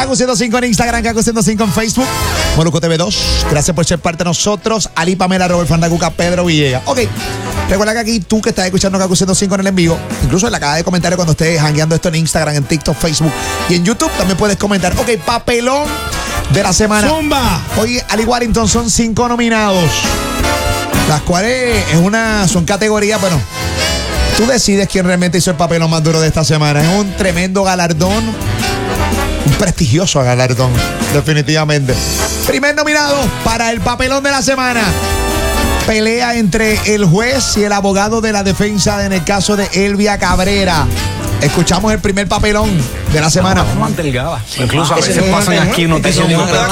Kaku 105 en Instagram, Kaku 105 en Facebook, Molusco TV2. Gracias por ser parte de nosotros. Ali, Pamela, Robert Fandacuca, Pedro Villegas. Ok, recuerda que aquí tú que estás escuchando Kaku 105 en el en vivo, incluso en la caja de comentarios cuando estés jangueando esto en Instagram, en TikTok, Facebook y en YouTube, también puedes comentar. Ok, papelón de la semana. ¡Zumba! Hoy, Ali Warrington, son 5 nominados, las cuales son categorías, bueno, tú decides quién realmente hizo el papelón más duro de esta semana. Es un tremendo galardón, un prestigioso galardón, definitivamente. Primer nominado para el papelón de la semana. Pelea entre el juez y el abogado de la defensa en el caso de Elvia Cabrera. Escuchamos el primer papelón de la semana. Más delgada. Incluso a veces pasan aquí noticias.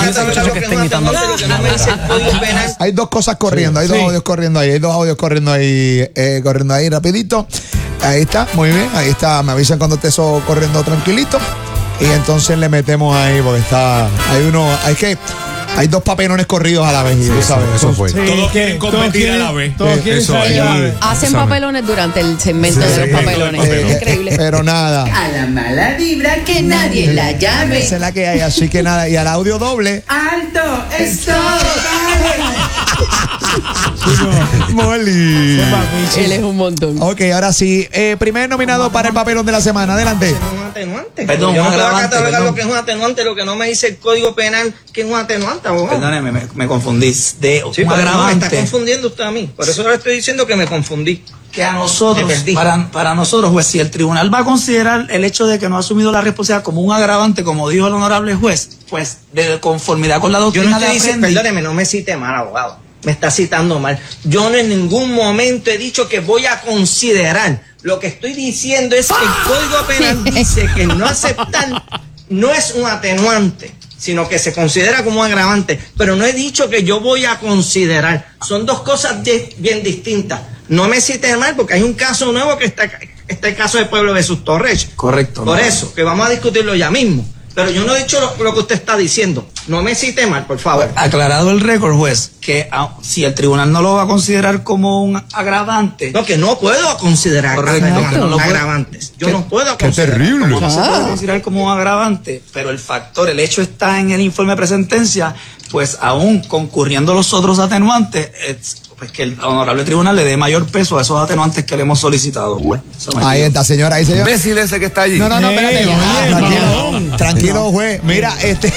Hay dos cosas corriendo, hay dos audios corriendo ahí, corriendo ahí rapidito. Ahí está, muy bien, ahí está. Me avisan cuando esté eso corriendo tranquilito. Y entonces le metemos ahí porque hay dos papelones corridos a la vez, tú sabes. Eso fue. Sí, Todos quieren competir a la vez. Todos quieren salir a la vez. Hacen papelones durante el segmento de los papelones. Increíble. Pero nada. A la mala vibra que nadie la llame. Esa es la que hay, así que nada. Y al audio doble. ¡Alto! ¡Stop! Molly. Él es un montón. Ok, ahora sí. Primer nominado para el papelón de la semana. Adelante. Un atenuante. Perdón, yo no un puedo agravante, catalogar perdón. lo que es un atenuante, lo que no me dice el Código Penal que es un atenuante, abogado. Perdóneme, me confundí. Sí, Un pero no, me está agravante confundiendo usted a mí. Por eso le estoy diciendo que me confundí. que a nosotros, Me perdí. para nosotros, juez, si el tribunal va a considerar el hecho de que no ha asumido la responsabilidad como un agravante, como dijo el honorable juez, pues de conformidad con la Yo doctrina no estoy de diciendo, Apprendi. perdóneme, no me cite mal, abogado. Me está citando mal. Yo no en ningún momento he dicho que voy a considerar. Lo que estoy diciendo es que el Código Penal dice que no aceptar no es un atenuante, sino que se considera como un agravante. Pero no he dicho que yo voy a considerar. Son dos cosas bien distintas. No me cite mal porque hay un caso nuevo que está el caso de Pueblo versus Torres. Correcto. Por ¿no? eso, que vamos a discutirlo ya mismo. Pero yo no he dicho lo que usted está diciendo. No me cite mal, por favor. Aclarado el récord, juez, que si el tribunal no lo va a considerar como un agravante. No, que no puedo considerar Correcto, que no lo puede- agravantes. Yo no puedo Qué considerar. terrible. No se puede considerar como un agravante, pero el hecho está en el informe de presentencia, pues aún concurriendo los otros atenuantes, pues que el honorable tribunal le dé mayor peso a esos atenuantes que le hemos solicitado. Eso me Ahí queda. está, señora, ahí señor. Imbécil ese que está allí. No, espérate. Oye, Tranquilo, tranquilo, juez. Mira,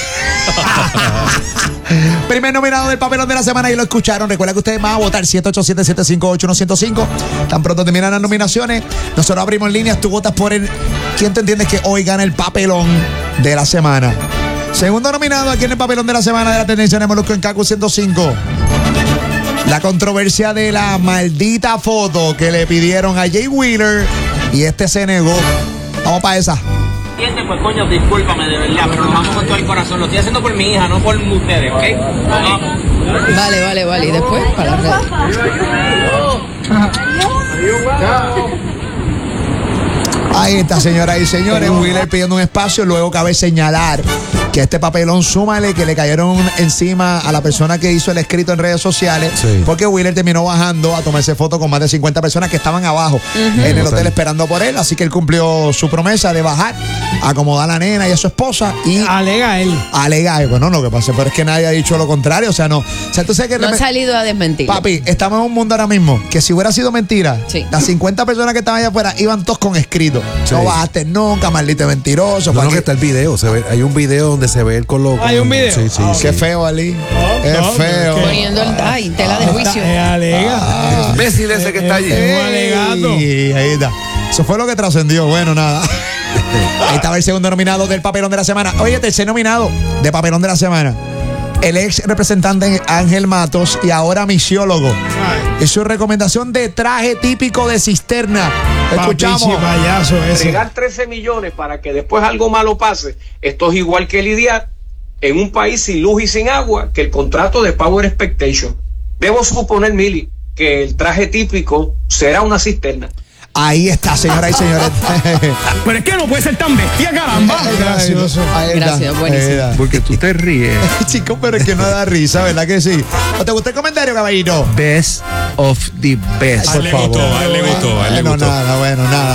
primer nominado del papelón de la semana y lo escucharon. Recuerda que ustedes van a votar 787-758-105. Tan pronto terminan las nominaciones, nosotros abrimos líneas. Tú votas por ¿quién te entiendes que hoy gana el papelón de la semana? Segundo nominado aquí en el papelón de la semana de la tendencia de Molusco en Kaku 105. La controversia de la maldita foto que le pidieron a Jay Wheeler y se negó. Vamos para esa. Pues coño, discúlpame de verdad, pero lo amo con todo el corazón. Lo estoy haciendo por mi hija, no por ustedes, ¿ok? Vale. Y después, para la red. Ahí está, señoras y señores. Wheeler pidiendo un espacio. Luego cabe señalar que este papelón, súmale que le cayeron encima a la persona que hizo el escrito en redes sociales. Sí. Porque Wheeler terminó bajando a tomarse fotos con más de 50 personas que estaban abajo en el hotel esperando por él. Así que él cumplió su promesa de bajar, acomodar a la nena y a su esposa. Y Alega él. bueno, lo que pasa pero es que nadie ha dicho lo contrario. O sea, no. O sea, tú sabes que No ha salido a desmentir. papi, estamos en un mundo ahora mismo que si hubiera sido mentira, Sí. las 50 personas que estaban allá afuera iban todos con escrito. Sí. No bajaste nunca, maldito mentiroso. No, ¿para que qué? está el video. Hay un video donde se ve él con los. ¿Hay un video? Sí, sí. Qué feo, Ali. Es no, feo. ¿qué? Poniendo tela de juicio. Alega. Imbécil ese que está allí. un alegato. Y ahí está. Eso fue lo que trascendió. Bueno, nada. Ahí estaba el segundo nominado del papelón de la semana. Oye, tercer nominado de papelón de la semana. El ex representante Ángel Matos y ahora misiólogo. Es su recomendación de traje típico de cisterna. Escuchamos. Papichi payaso ese. Entregar 13 millones para que después algo malo pase, esto es igual que lidiar en un país sin luz y sin agua que el contrato de Power Expectation. Debo suponer, Mili, que el traje típico será una cisterna. Ahí está, señoras y señores. Pero es que no puede ser tan bestia, caramba. Gracioso. Ahí está. Gracias, buenísimo. Ahí está. Porque tú te ríes. Chicos, pero es que no da risa, ¿verdad que sí? ¿No te gusta el comentario, caballito? Best of the best. Por favor. A él le gustó. Bueno, nada.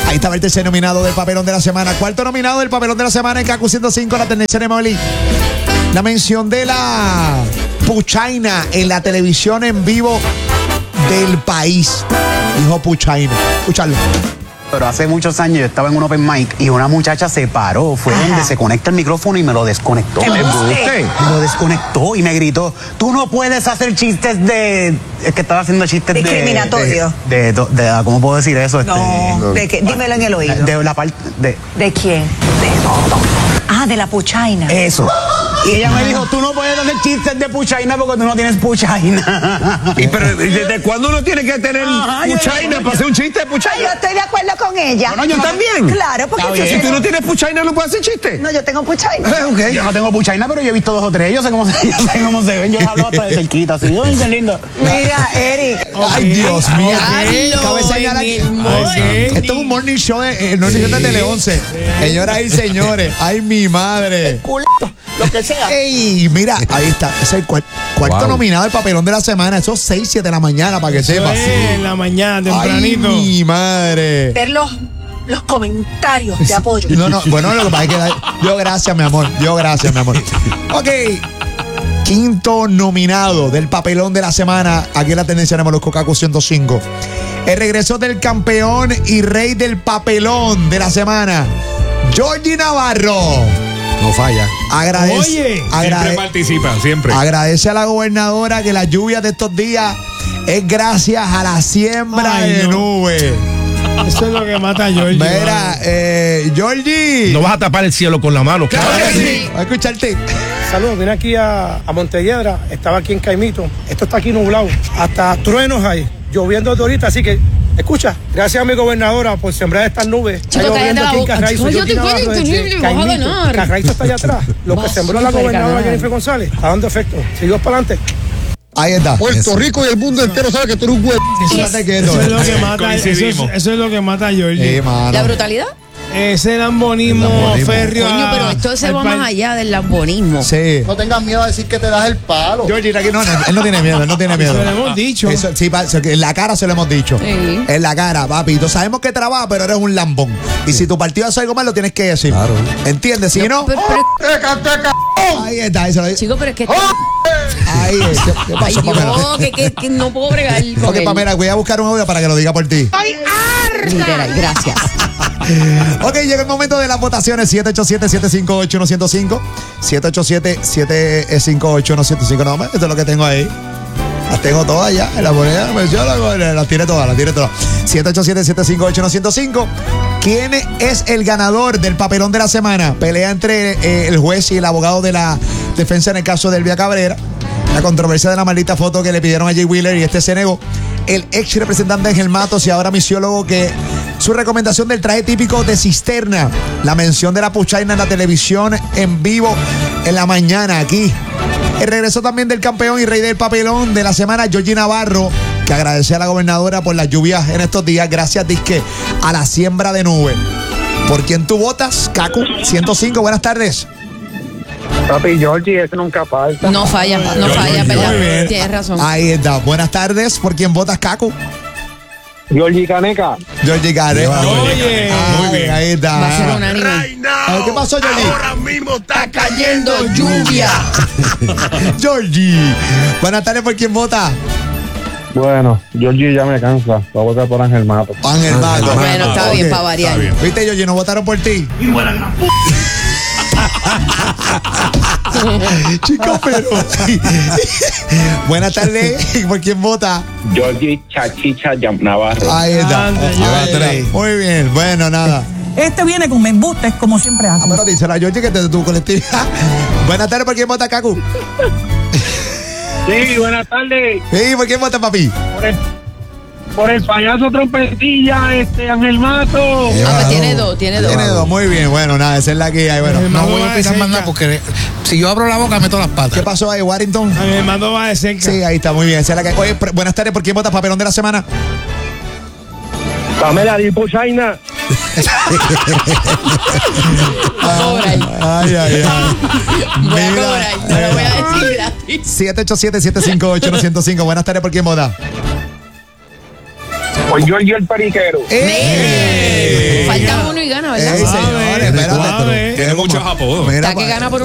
Ahí estaba el tercer nominado del papelón de la semana. Cuarto nominado del papelón de la semana en KQ 105, la tendencia de Molly. La mención de la Puchaina en la televisión en vivo del país. Dijo Puchaina. Escuchadlo. Pero hace muchos años yo estaba en un open mic y una muchacha se paró, fue donde se conecta el micrófono y me lo desconectó. ¿Qué me Me lo desconectó y me gritó, tú no puedes hacer chistes de... Es que estaba haciendo chistes de... Discriminatorio. ¿Cómo puedo decir eso? No, ¿de qué? Dímelo en el oído. De la parte... ¿De quién? De la Puchaina. Eso. Y ella me dijo, tú no puedes hacer chistes de Puchaina porque tú no tienes Puchaina. Pero ¿desde cuándo uno tiene que tener Puchaina para hacer un chiste de Puchaina? Yo estoy de acuerdo con ella. Bueno, yo también. Claro, porque Si tú no tienes Puchaina, no puedes hacer chiste. No, yo tengo Puchaina. Okay. Yo no tengo Puchaina, pero yo he visto 2 o 3. Yo sé cómo se ven. Yo hablo hasta de cerquita, así. ¡Ay, qué lindo! Mira, Eric. Ay, Dios mío. Cabe Diablo, señalar en que- el morning. Esto es un morning show de Tele 11. Señoras y señores. Ay, mi madre. Lo que sea. Ey, mira, ahí está. Es el cuarto Wow. nominado del papelón de la semana. Eso es 6, 7 de la mañana, para que sepas. En la mañana, tempranito. Ay, mi madre. Ver los comentarios de apoyo. No, bueno, lo que pasa es que yo gracias, mi amor. Ok. Quinto nominado del papelón de la semana. Aquí en la tendencia de Molusco KQ 105. El regreso del campeón y rey del papelón de la semana, Georgie Navarro. No falla. Agradece, Siempre participa, siempre. agradece a la gobernadora que las lluvias de estos días es gracias a la siembra Ay, de no. nubes. Eso es lo que mata a Georgie. Mira, Georgie. No vas a tapar el cielo con la mano. Claro que sí. Voy a escucharte. Saludos, vine aquí a Montelledra, estaba aquí en Caimito, esto está aquí nublado, hasta truenos hay, lloviendo de ahorita, así que, escucha, gracias a mi gobernadora por sembrar estas nubes. Chico, Está cállate lloviendo la aquí en boca. Carraizo, Chico, yo yo te Navarro quiero desde increíble, vas a Caimito. ganar. Carraizo está allá atrás, lo que Vas sembró la súper gobernadora ganar. Jennifer González, está dando efecto, seguimos para adelante. Ahí está. Puerto Rico y el mundo entero sabe que tú eres un huevo. Estate quieto. Eso es lo que mata, Coincidimos. eso es lo que mata a Georgie. mano. ¿La brutalidad? Ese lambonismo férreo. Coño, pero esto se va más allá del lambonismo. Sí. No tengas miedo a decir que te das el palo. Georgie, aquí no, él no tiene miedo, Se lo hemos dicho. Eso, sí, en la cara se lo hemos dicho. Sí. En la cara, papito. Sabemos que trabaja, pero eres un lambón. Y si tu partido hace algo mal, lo tienes que decir. Claro. ¿Entiendes? Si no, ahí está. Eso lo Chico, pero es que... Ahí es. ¿Qué Ay, pasó, Pamela? Dios, que no puedo bregar con Ok, él. Pamela, voy a buscar un audio para que lo diga por ti. Literal, gracias. Ok, llega el momento de las votaciones. 787-758-105. 787-758-105. No, esto es lo que tengo ahí. Las tengo todas ya. Las tiré todas. 787-758-105. ¿Quién es el ganador del papelón de la semana? Pelea entre el juez y el abogado de la defensa en el caso de Elvia Cabrera. La controversia de la maldita foto que le pidieron a Jay Wheeler y este se negó. El ex representante Ángel Matos y ahora misiólogo que su recomendación del traje típico de cisterna. La mención de la Puchaina en la televisión en vivo en la mañana aquí. El regreso también del campeón y rey del papelón de la semana, Georgie Navarro, que agradece a la gobernadora por las lluvias en estos días, gracias, disque, a la siembra de nubes. ¿Por quién tú votas? KQ 105, buenas tardes. Papi, Georgie, ese nunca falta. No falla, ¿verdad? Muy bien. Tienes razón. Ahí está. Buenas tardes. ¿Por quién votas, KQ? Georgie Caneca. Georgie Caneca. Oye. Muy bien, ahí está. Va a ser unánime. A ver, ¿qué pasó, Georgie? Ahora mismo está cayendo lluvia. Georgie. Buenas tardes. ¿Por quién vota? Bueno, Georgie ya me cansa. Voy a votar por Ángel Mato. Ángel Mato. Bueno, está bien, para variar. ¿Viste, Georgie? No votaron por ti. Chicos, pero. Buenas tardes. ¿Por quién vota? Georgie Chachicha Navarro. Ahí está. Anda, Georgie. Muy bien. Bueno, nada. Este viene con embustes como siempre hace. Pero dice la Georgie que te de tu colectividad. Buenas tardes. ¿Por quién vota, KQ? Sí, buenas tardes. Sí, ¿por quién vota, papi? Por el payaso trompetilla, Ángel Mato. Pues tiene dos. Tiene dos, muy bien. Bueno, nada, esa es la que hay. Bueno, No voy a opinar más nada porque si yo abro la boca meto las patas. ¿qué pasó ahí, Warrington? A mi mando va de cerca. Sí, ahí está, muy bien. Esa es la que hay. Oye, buenas tardes. ¿Por quién vota papelón de la semana? Pamela Di Puchaina. Ay. Voy a cobrar, no lo voy a decir gratis. 787-758-105. Buenas tardes. ¿Por quién vota? Pues Georgie el periquero. Falta uno y gana, ¿verdad? Señores, espérate. Tiene muchos apodos. Está que gana por